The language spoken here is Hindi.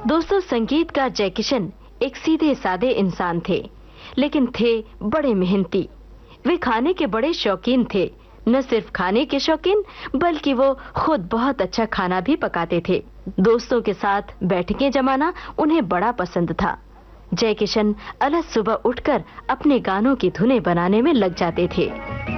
दोस्तों, संगीतकार जय किशन एक सीधे सादे इंसान थे, लेकिन थे बड़े मेहनती। वे खाने के बड़े शौकीन थे। न सिर्फ खाने के शौकीन, बल्कि वो खुद बहुत अच्छा खाना भी पकाते थे। दोस्तों के साथ बैठकें जमाना उन्हें बड़ा पसंद था। जय किशन अलग सुबह उठकर अपने गानों की धुनें बनाने में लग जाते थे।